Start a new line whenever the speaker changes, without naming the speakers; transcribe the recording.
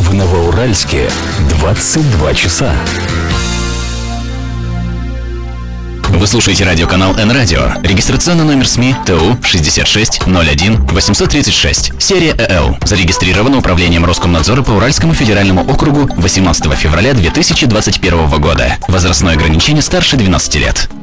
В Новоуральске 22 часа.
Вы слушаете радиоканал Н-Радио. Регистрационный номер СМИ ТУ 6601-836. Серия ЭЛ. Зарегистрировано Управлением Роскомнадзора по Уральскому федеральному округу 18 февраля 2021 года. Возрастное ограничение старше 12 лет.